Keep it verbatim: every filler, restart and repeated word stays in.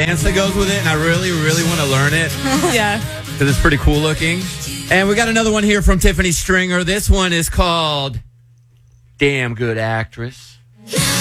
dance that goes with it, and I really, really want to learn it. Yeah. Because it's pretty cool looking. And we got another one here from Tiffany Stringer. This one is called Damn Good Actress.